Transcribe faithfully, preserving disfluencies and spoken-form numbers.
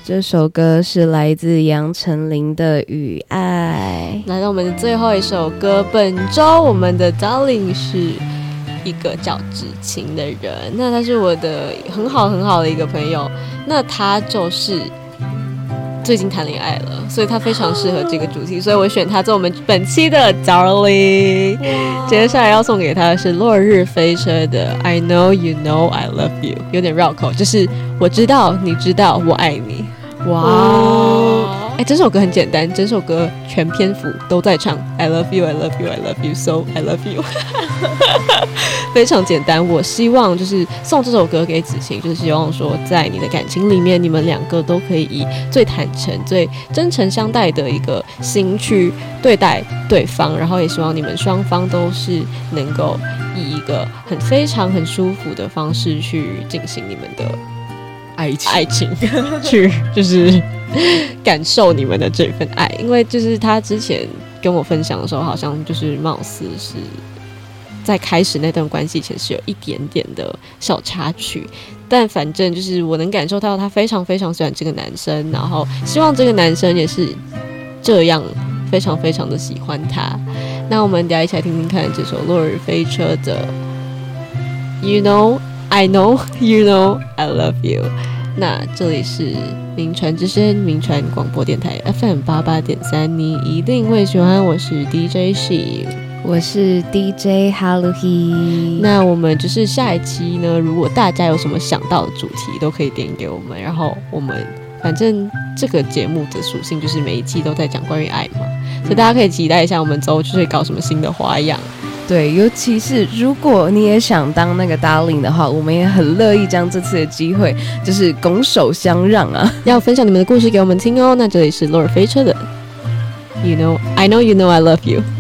这首歌是来自杨丞琳的《雨爱》。 来到我们的最后一首歌，本周我们的 Darling 是一个叫芷晴的人，那他是我的很好很好的一个朋友，那他就是最近谈恋爱了，所以他非常适合这个主题，所以我选他做我们本期的 Darling。 接下来要送给他的是落日飞车的 I know you know I love you， 有点绕口，就是我知道你知道我爱你。哇哦！哎，这首歌很简单，整首歌全篇幅都在唱 I love you I love you I love you so I love you 非常简单。我希望就是送这首歌给芷晴，就是希望说在你的感情里面，你们两个都可以以最坦诚最真诚相待的一个心去对待对方，然后也希望你们双方都是能够以一个很非常很舒服的方式去进行你们的爱情，爱情去就是感受你们的这份爱。因为就是他之前跟我分享的时候，好像就是貌似是在开始那段关系前是有一点点的小插曲，但反正就是我能感受到他非常非常喜欢这个男生，然后希望这个男生也是这样非常非常的喜欢他。那我们等一下一起来听听看这首落日飞车的 You know I know you know I love you。 那这里是名传之声名传广播电台 F M 八八点三，你一定会喜欢。我是 D J She， 我是 D J Haluhi。 那我们就是下一期呢，如果大家有什么想到的主题都可以点给我们，然后我们反正这个节目的属性就是每一期都在讲关于爱嘛，所以大家可以期待一下我们之后就会搞什么新的花样。 对，尤其是如果你也想当那个 Darling 的话，我们也很乐意将这次的机会就是拱手相让啊， 要分享你们的故事给我们听哦。那这里是落日飞车的 You know I know you know I love you。